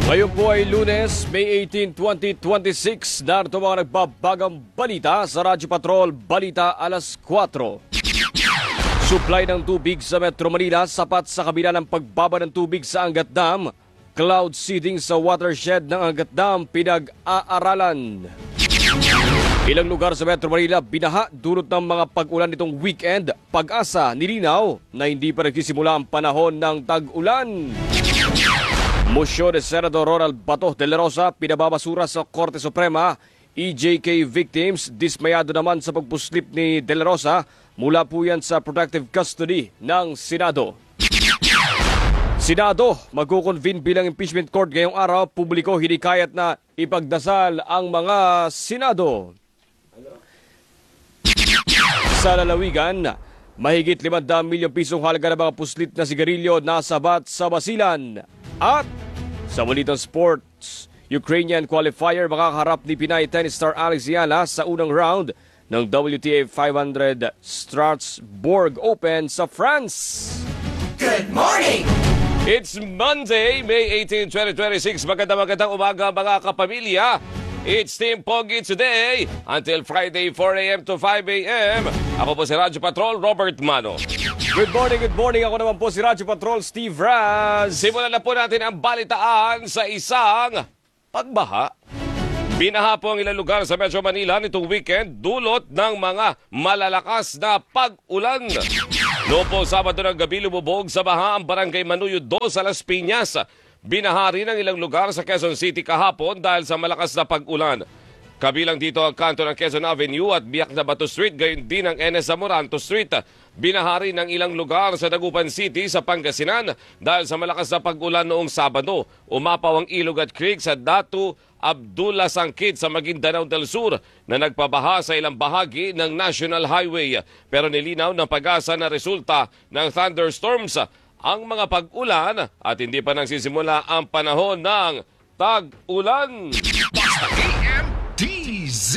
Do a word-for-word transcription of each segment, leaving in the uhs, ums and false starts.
Ngayon po ay Lunes, May eighteenth, twenty twenty-six. Narito mga nagbabagang balita sa Radyo Patrol, Balita alas kwatro. Supply ng tubig sa Metro Manila sapat sa kabila ng pagbaba ng tubig sa Angat Dam. Cloud seeding sa watershed ng Angat Dam pinag-aaralan. Ilang lugar sa Metro Manila binaha dulot ng mga pag-ulan nitong weekend. Pag-asa nilinaw na hindi pa nagsisimula ang panahon ng tag-ulan. Musyo ni Senador Ronald Bato de la Rosa pinababasura sa Korte Suprema. E J K victims dismayado naman sa pagpuslip ni de la Rosa mula po yan sa protective custody ng Senado. Senado magkukonvene bilang impeachment court ngayong araw. Publiko hinikayat na ipagdasal ang mga Senado. Sa lalawigan, mahigit limandang milyong pisong halaga ng mga puslit na sigarilyo nasabat sa Basilan. At sa balitang sports, Ukrainian qualifier makakaharap ni Pinay tennis star Alex Yala sa unang round ng W T A five hundred Strasbourg Open sa France. Good morning! It's Monday, May eighteenth, twenty twenty-six. Magandang magandang umaga mga kapamilya. It's Team Pogi today until Friday four a m to five a m Ako po si Radyo Patrol, Robert Mano. Good morning, good morning. Ako naman po si Radyo Patrol, Steve Raz. Simulan na po natin ang balitaan sa isang pagbaha. Binaha po ang ilang lugar sa Metro Manila nitong weekend dulot ng mga malalakas na pag-ulan. Noong po Sabado ng gabi lumubog sa baha ang barangay Manuyo two sa Las Piñas. Binaha rin ang ilang lugar sa Quezon City kahapon dahil sa malakas na pag-ulan. Kabilang dito ang kanto ng Quezon Avenue at Biak na Bato Street, gayon din ang N S Amoranto Street. Binaha rin ang ilang lugar sa Dagupan City sa Pangasinan dahil sa malakas na pag-ulan noong Sabado. Umapaw ang ilog at creek sa Datu Abdullah Sangkit sa Maguindanao del Sur na nagpabaha sa ilang bahagi ng National Highway. Pero nilinaw ng pag-asa na resulta ng thunderstorms ang mga pag-ulan at hindi pa nagsisimula ang panahon ng tag-ulan. Basta A M D Z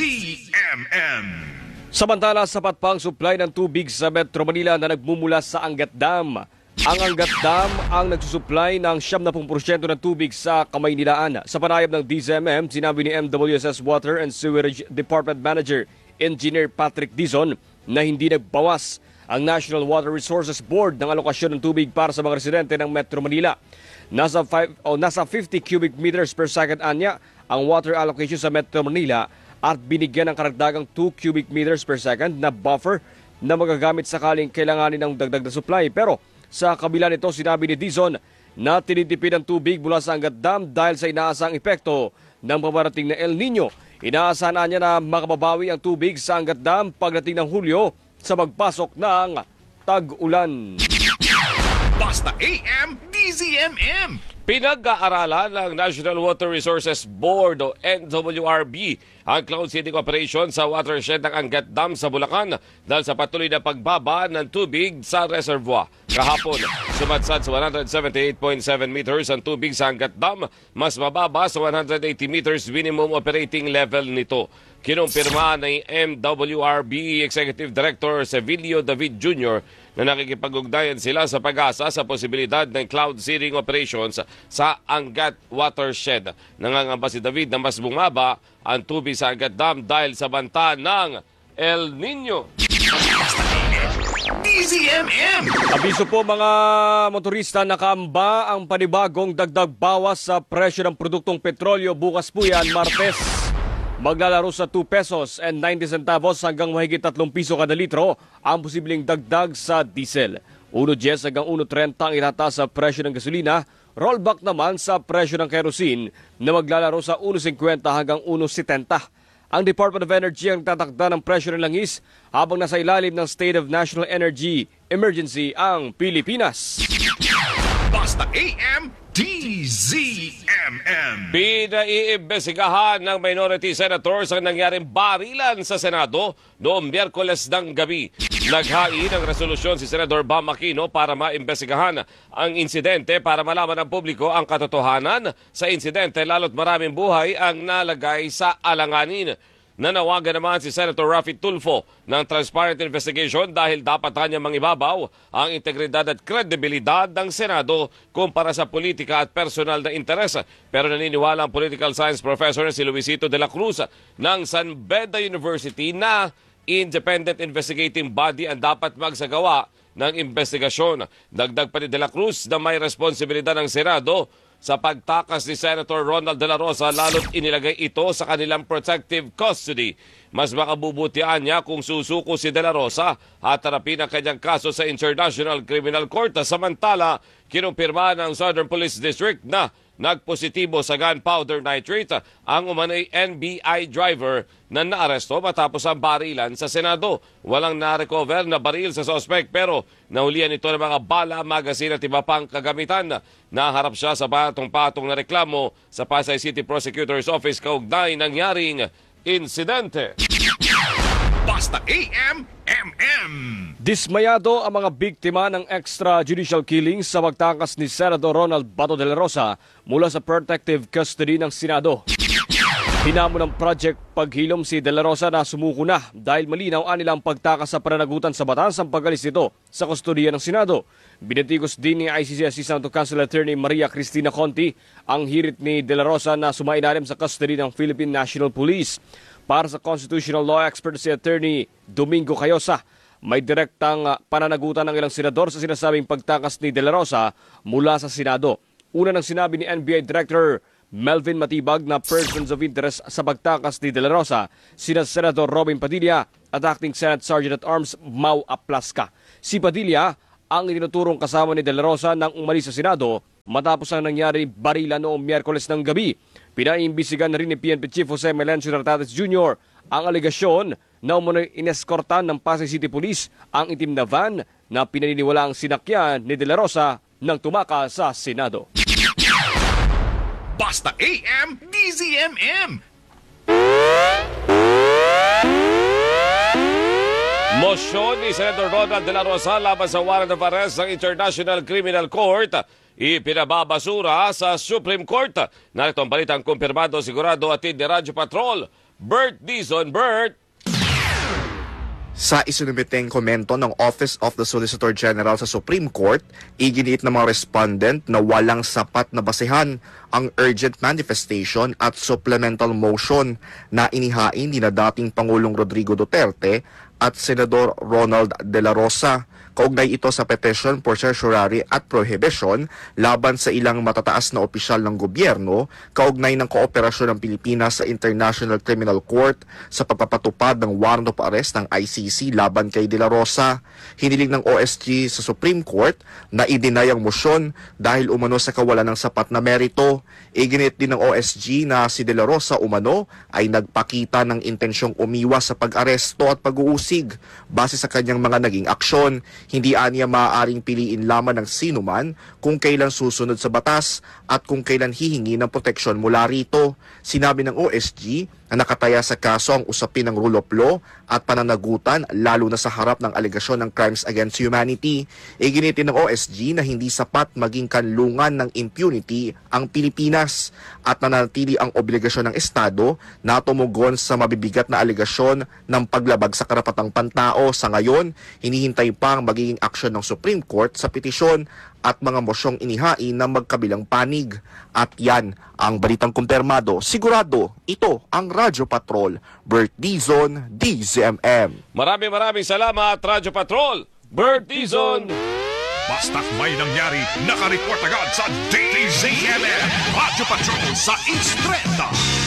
M M. Samantala, sapat pa ang supply ng tubig sa Metro Manila na nagmumula sa Angat Dam. Ang Angat Dam ang nagsusupply ng ninety percent ng tubig sa Kamaynilaan. Sa panayam ng D Z M M, sinabi ni M W S S Water and Sewerage Department Manager Engineer Patrick Dizon na hindi nagbawas ang National Water Resources Board ng alokasyon ng tubig para sa mga residente ng Metro Manila. Nasa, five, oh, nasa fifty cubic meters per second anya ang water allocation sa Metro Manila at binigyan ng karagdagang two cubic meters per second na buffer na magagamit sakaling kailanganin ng dagdag na supply. Pero sa kabila nito, sinabi ni Dizon na tinitipid ang tubig mula sa Angat Dam dahil sa inaasang epekto ng pamarating na El Nino. Inaasahan niya na makababawi ang tubig sa Angat Dam pagdating ng Hulyo sa magpasok ng tag-ulan. Basta A M D Z M M. Pinag-aaralan ng National Water Resources Board o N W R B ang cloud seeding operation sa watershed ng Angat Dam sa Bulacan dahil sa patuloy na pagbaba ng tubig sa reservoir. Kahapon, sumadsad sa one hundred seventy-eight point seven meters ang tubig sa Angat Dam, mas mababa sa one hundred eighty meters minimum operating level nito. Kinumpirma ni M W R B Executive Director Sevilio David Junior na nakikipag-ugnayan sila sa pag-asa sa posibilidad ng cloud seeding operations sa Angat Watershed. Nangangamba si David na mas bumaba ang tubig sa Angat Dam dahil sa banta ng El Nino. D Z M M. Abiso po mga motorista, nakaamba ang panibagong dagdag bawas sa presyo ng produktong petrolyo. Bukas po yan, Martes. Maglalaro sa two pesos and ninety centavos hanggang mahigit tatlong piso kada litro ang posibleng dagdag sa diesel. one ten hanggang one thirty ang itataas sa presyo ng gasolina. Rollback naman sa presyo ng kerosene na maglalaro sa one fifty hanggang one seventy. Ang Department of Energy ang tatakda ng presyo ng langis habang nasa ilalim ng State of National Energy Emergency ang Pilipinas. Basta A M D Z M M. Pinaiimbestigahan ng minority senators ang nangyaring barilan sa Senado noong Miyerkules ng gabi. Naghain ng resolusyon si Senador Bam Aquino para maimbestigahan ang insidente para malaman ng publiko ang katotohanan sa insidente lalo't maraming buhay ang nalagay sa alanganin. Nanawagan naman si Senator Raffy Tulfo ng transparent investigation dahil dapat kanya mangibabaw ang integridad at kredibilidad ng Senado kumpara sa politika at personal na interes. Pero naniniwala ang political science professor si Luisito de la Cruz ng San Beda University na independent investigating body ang dapat magsagawa ng investigasyon. Dagdag pa ni de la Cruz na may responsibilidad ng Senado sa pagtakas ni Senator Ronald De La Rosa lalo't inilagay ito sa kanilang protective custody. Mas makabubutian niya kung susuko si De La Rosa at harapin ang kanyang kaso sa International Criminal Court. Samantala, kinumpirma ng Southern Police District na nagpositibo sa gunpowder nitrate ang umano'y N B I driver na naaresto matapos ang barilan sa Senado. Walang na-recover na baril sa suspect pero nahulihan ito ng mga bala, magazine at iba pang kagamitan. Naharap siya sa patong-patong na reklamo sa Pasay City Prosecutor's Office kaugnay nangyaring insidente. Basta A M M M. Dismayado ang mga biktima ng extrajudicial killings sa pagtakas ni Senador Ronald Bato de la Rosa mula sa protective custody ng Senado. Hinamon ng Project Paghilom si De La Rosa na sumuko na dahil malinaw anilang pagtakas sa pananagutan sa batas ang pag-alis nito sa kustodiya ng Senado. Binatikos din ni I C C Assistant to Counsel Attorney Maria Cristina Conti ang hirit ni De La Rosa na sumailalim sa custody ng Philippine National Police. Para sa constitutional law expert si Attorney Domingo Cayosa, may direktang pananagutan ng ilang senador sa sinasabing pagtakas ni De La Rosa mula sa Senado. Una nang sinabi ni N B I Director Melvin Matibag na persons of interest sa pagtakas ni De La Rosa, sina Senator Robin Padilla at Acting Senate Sergeant at Arms Mau Aplaska. Si Padilla ang itinuturong kasama ni De La Rosa nang umalis sa Senado matapos ang nangyari barila noong Miyerkules ng gabi. Pinaimbisigan na rin ni P N P Chief Jose Melencio Nartates Junior ang alegasyon na umano'y ineskortan ng Pasay City Police ang itim na van na pinaniniwala ang sinakyan ni De La Rosa nang tumakas sa Senado. Basta A M D Z M M. Mosyon ni Senator Ronald De La Rosa laban sa warrant of arrest ng International Criminal Court ipinababasura sa Supreme Court. Narito ang balitang kumpirmado sigurado atid ni Radyo Patrol, Bert Dizon. Bert! Sa isinumiteng komento ng Office of the Solicitor General sa Supreme Court, iginiit ng mga respondent na walang sapat na basehan ang urgent manifestation at supplemental motion na inihain ni na dating Pangulong Rodrigo Duterte at Senador Ronald De La Rosa. Kaugnay ito sa petition for certiorari at prohibition laban sa ilang matataas na opisyal ng gobyerno kaugnay ng kooperasyon ng Pilipinas sa International Criminal Court sa pagpapatupad ng warrant of arrest ng I C C laban kay De La Rosa. Hiniling ng O S G sa Supreme Court na i-deny ang motion dahil umano sa kawalan ng sapat na merito. Iginit din ng O S G na si De La Rosa umano ay nagpakita ng intensyong umiwas sa pag-aresto at pag-uusig base sa kanyang mga naging aksyon. Hindi aniya maaaring piliin lamang ng sinuman kung kailan susunod sa batas at kung kailan hihingi ng proteksyon mula rito. Sinabi ng O S G na nakataya sa kaso ang usapin ng rule of law at pananagutan lalo na sa harap ng alegasyon ng crimes against humanity. Iginitin ng O S G na hindi sapat maging kanlungan ng impunity ang Pilipinas at nanatili ang obligasyon ng Estado na tumugon sa mabibigat na alegasyon ng paglabag sa karapatang pantao. Sa ngayon, hinihintay pa ang magiging aksyon ng Supreme Court sa petisyon at mga mosyong inihain ng magkabilang panig. At yan ang balitang kumpirmado. Sigurado, ito ang Radyo Patrol, Bert Dizon, D Z M M. Maraming maraming salamat, Radyo Patrol, Bert Dizon. Basta't may nangyari, nakareport agad sa D Z M M. Radyo Patrol sa Instreta.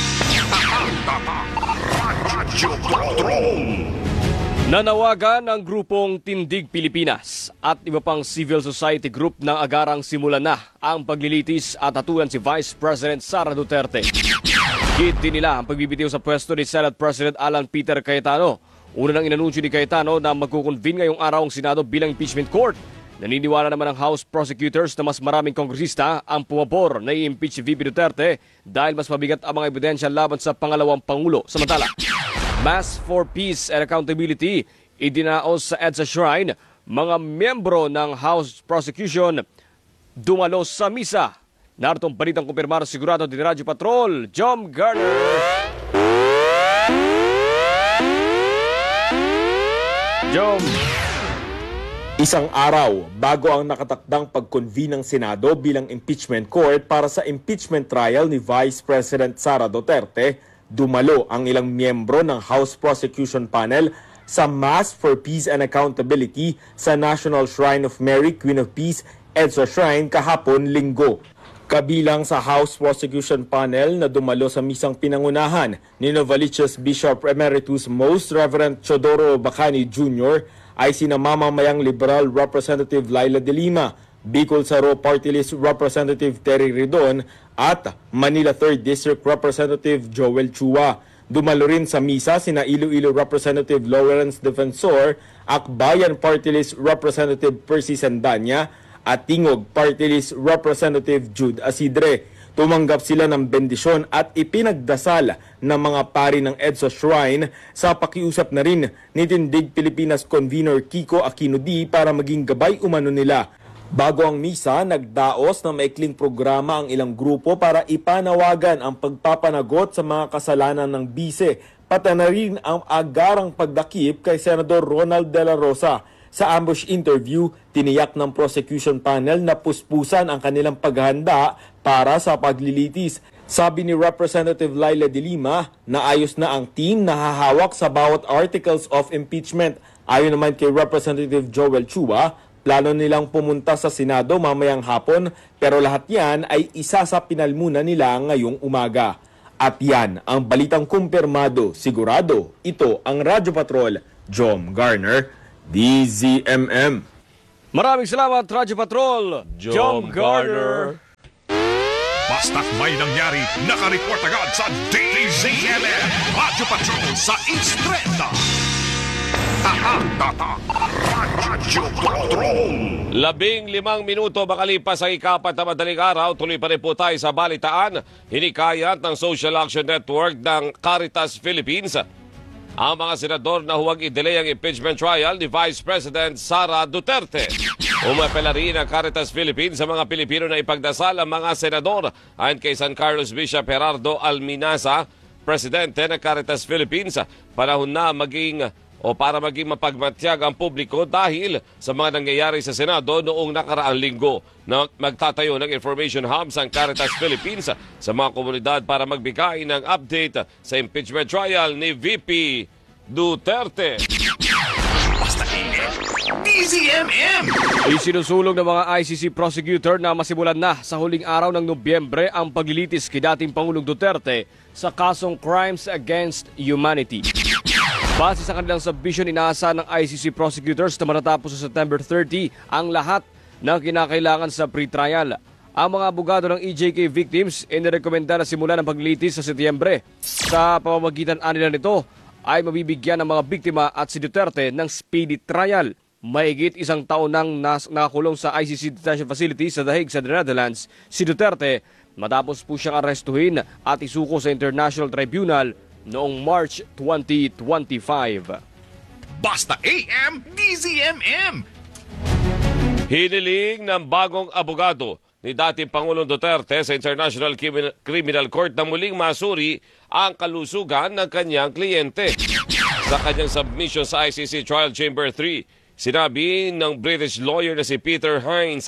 Radyo Patrol. Nanawagan ang grupong Tindig Pilipinas at iba pang civil society group na agarang simulan na ang paglilitis at hatulan si Vice President Sara Duterte. Gid din nila ang pagbibitiw sa pwesto ni Senate President Alan Peter Cayetano. Una nang inanunsyo ni Cayetano na magkukonvene ngayong araw ang Senado bilang impeachment court. Naniniwala naman ang House prosecutors na mas maraming kongresista ang pumabor na i-impeach si V P Duterte dahil mas mabigat ang mga ebidensya laban sa pangalawang Pangulo. Samantala, Mass for Peace and Accountability idinaos sa EDSA Shrine. Mga miyembro ng House Prosecution dumalo sa misa. Naritong balitang kumpirmado sigurado din Radyo Patrol, Jom Garner. Jom. Isang araw bago ang nakatakdang pag-convene ng Senado bilang impeachment court para sa impeachment trial ni Vice President Sara Duterte, dumalo ang ilang miyembro ng House Prosecution Panel sa Mass for Peace and Accountability sa National Shrine of Mary, Queen of Peace, EDSA Shrine kahapon Linggo. Kabilang sa House Prosecution Panel na dumalo sa misang pinangunahan ni Novaliches Bishop Emeritus Most Reverend Chodoro Bacani Junior ay sina mamamayang Liberal Representative Laila De Lima, Bicol Saro Party List Representative Terry Ridon at Manila third District Representative Joel Chua. Dumalo rin sa misa sina Iloilo Representative Lawrence Defensor, Akbayan Party List Representative Percy Sandanya at Tingog Party List Representative Jude Asidre. Tumanggap sila ng bendisyon at ipinagdasal ng mga pari ng EDSA Shrine sa pakiusap na rin ni Tindig Pilipinas Convener Kiko Aquino D para maging gabay umano nila. Bago ang misa, nagdaos ng maikling programa ang ilang grupo para ipanawagan ang pagpapanagot sa mga kasalanan ng bise, pati na rin ang agarang pagdakip kay Senador Ronald De La Rosa. Sa ambush interview, tiniyak ng prosecution panel na puspusan ang kanilang paghahanda para sa paglilitis. Sabi ni Representative Laila De Lima na ayos na ang team na hahawak sa bawat articles of impeachment. Ayon naman kay Representative Joel Chua, plano nilang pumunta sa Senado mamayang hapon pero lahat yan ay isa sa pinalmuna nila ngayong umaga. At yan ang balitang kumpirmado, sigurado. Ito ang Radyo Patrol, Jom Garner, D Z M M. Maraming salamat, Radyo Patrol, Jom Garner. Basta't may nangyari, nakareport agad sa D Z M M. Radyo Patrol sa Estrada. Tatak, Radyo Patrol. Labing limang minuto makalipas ang ikapat na madaling araw, tuloy pa rin po tayo sa balitaan. Hinikayat ng Social Action Network ng Caritas Philippines ang mga senador na huwag i-delay ang impeachment trial ni Vice President Sara Duterte. Umapela rin ang Caritas Philippines sa mga Pilipino na ipagdasal ang mga senador. Ayon kay San Carlos Bishop Gerardo Alminasa, Presidente ng Caritas Philippines, panahon na maging o para maging mapagmatyag ang publiko dahil sa mga nangyayari sa Senado noong nakaraang linggo na magtatayo ng information hubs ang Caritas Philippines sa mga komunidad para magbigay ng update sa impeachment trial ni V P Duterte. Basta D Z M M. Isinusulong ng mga I C C prosecutor na masimulan na sa huling araw ng Nobyembre ang paglilitis kay dating Pangulong Duterte sa kasong Crimes Against Humanity. Base sa kanilang submission, inaasahan ng I C C prosecutors na matatapos sa September thirtieth ang lahat ng kinakailangan sa pre-trial. Ang mga abogado ng E J K victims inirekomenda na simulan ang paglilitis sa Setyembre. Sa pamamagitan nila nito ay mabibigyan ng mga biktima at si Duterte ng speedy trial. Mahigit isang taon nang nas- nakakulong sa I C C detention facility sa The Hague sa The Netherlands si Duterte matapos po siyang arestuhin at isuko sa International Tribunal noong March twenty twenty-five. Basta A M D Z M M. Hiniling ng bagong abogado ni dating Pangulong Duterte sa International Criminal Court na muling masuri ang kalusugan ng kanyang kliyente. Sa kanyang submission sa I C C Trial Chamber three, sinabi ng British lawyer na si Peter Hines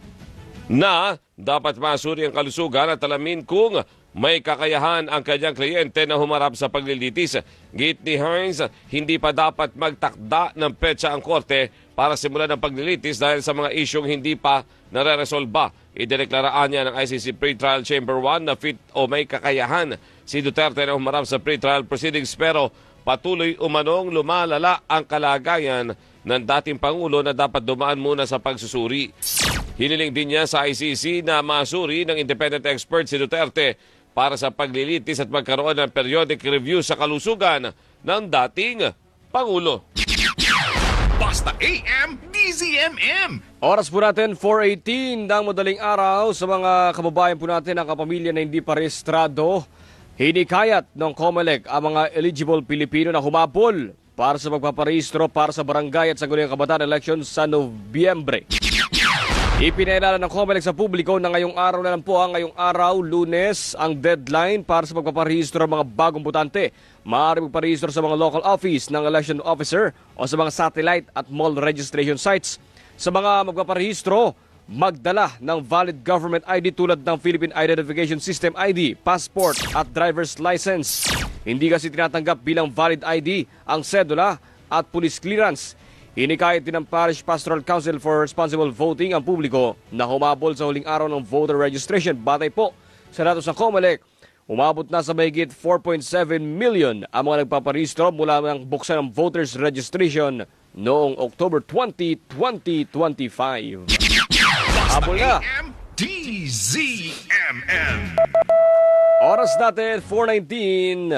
na dapat masuri ang kalusugan at alamin kung may kakayahan ang kanyang kliyente na humarap sa paglilitis. Git ni Hines, hindi pa dapat magtakda ng petsa ang korte para simulan ang paglilitis dahil sa mga isyong hindi pa nare-resolba. Idineklaraan niya ng I C C Pre-Trial Chamber one na fit o may kakayahan si Duterte na humarap sa pre-trial proceedings pero patuloy umanong lumalala ang kalagayan ng dating Pangulo na dapat dumaan muna sa pagsusuri. Hiniling din niya sa I C C na masuri ng independent expert si Duterte para sa paglilitis at magkaroon ng periodic review sa kalusugan ng dating Pangulo. Basta A M D Z M M. Oras po natin, four eighteen ng madaling araw. Sa mga kababayan po natin, ang kapamilya na hindi pa rehistrado, hinikayat ng COMELEC ang mga eligible Pilipino na humabol para sa magpaparehistro para sa barangay at sangguniang kabataan election sa Nobyembre. Ipinaalala ng COMELEC sa publiko na ngayong araw na lang po, ang ngayong araw, Lunes, ang deadline para sa pagpaparehistro ng mga bagong botante. Maaari magparehistro sa mga local office ng election officer o sa mga satellite at mall registration sites. Sa mga magpaparehistro, magdala ng valid government I D tulad ng Philippine Identification System I D, passport at driver's license. Hindi kasi tinatanggap bilang valid I D ang sedula at police clearance. Hinikayat din ng Parish Pastoral Council for Responsible Voting ang publiko na humabol sa huling araw ng voter registration. Batay po sa datos ng COMELEC, umabot na sa mahigit four point seven million ang mga nagpaparehistro mula ng buksan ng voters registration noong October twentieth, twenty twenty-five. Habol na! D Z M M. Oras natin, four nineteen.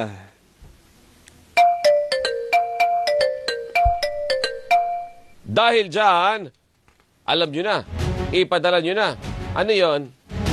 Dahil dyan, alam nyo na, ipadala nyo na. Ano yon?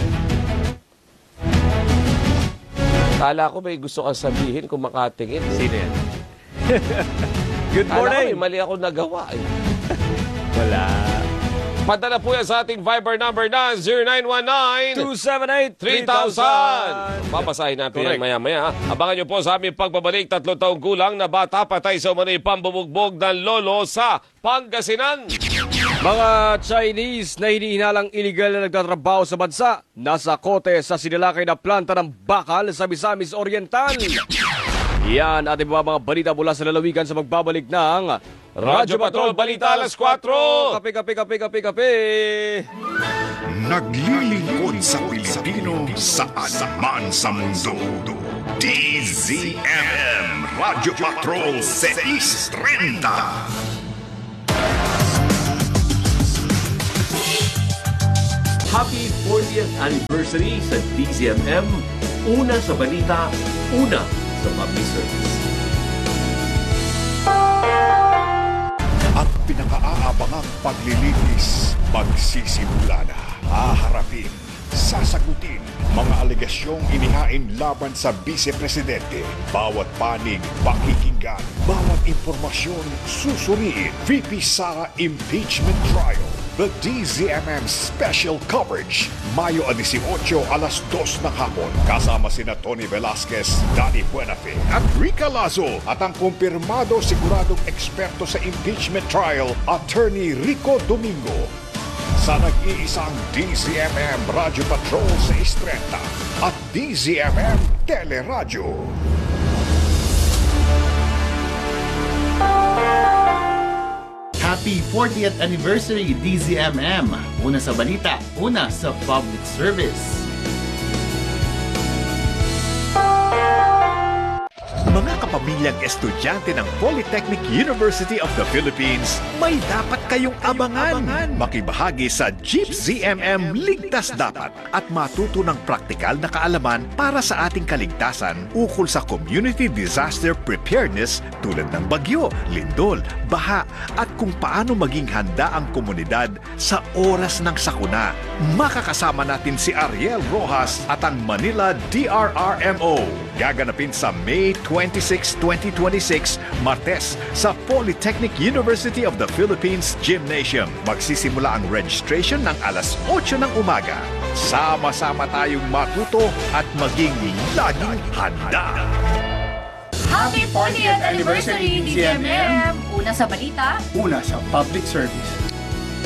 Kala ko may gusto kang sabihin kung makatingin. Sino yan? Good Kala ko morning! may mali ako nagawa. Eh. Wala. Padala po yan sa ating Viber number na zero nine one nine, two seven eight, three thousand. Papasahin natin yan Correct. maya-maya. Abangan nyo po sa aming pagbabalik, tatlong taong gulang na bata patay sa umano'y pambubugbog ng lolo sa Pangasinan. Mga Chinese na hinihinalang illegal na nagtatrabaho sa bansa, nasa kote sa sinilakay na planta ng bakal sa Misamis Oriental. Yan ating mga, mga balita mula sa lalawigan sa magbabalik ng Radyo Patrol Balita alas kwatro. Kape, kape, kape, kape, kape. Naglilingkod sa Pilipino saan man sa mundo. D Z M M Radyo Patrol six thirty. Happy fortieth anniversary sa D Z M M. Una sa balita, una sa public service. Ang pinakaaabangang paglilinis magsisimula na. Haharapin, sasagutin mga alegasyong inihain laban sa Vice Presidente. Bawat panig, pakikinggan, bawat impormasyon, susuriin. V P Sara Impeachment Trial. The D Z M M Special Coverage. Mayo eighteen, alas dos ng hapon. Kasama sina Tony Velasquez, Danny Buenafe at Rica Lazo. At ang kumpirmado siguradong eksperto sa impeachment trial, Attorney Rico Domingo. Sa nag-iisang D Z M M Radio Patrol six thirty at D Z M M Teleradyo. Happy fortieth anniversary D Z M M. Una sa balita, una sa public service. Mga kapamilyang estudyante ng Polytechnic University of the Philippines, may dapat kayong abangan. Makibahagi sa Jeep Z M M Ligtas Dapat at matuto ng praktikal na kaalaman para sa ating kaligtasan ukol sa community disaster preparedness tulad ng bagyo, lindol, baha at kung paano maging handa ang komunidad sa oras ng sakuna. Makakasama natin si Ariel Rojas at ang Manila D R R M O. Gaganapin sa May twenty-sixth, twenty twenty-six, Martes sa Polytechnic University of the Philippines Gymnasium. Magsisimula ang registration ng alas otso ng umaga. Sama-sama tayong matuto at maging laging handa. Happy fortieth anniversary, D Z M M! Una sa balita, Una sa public service.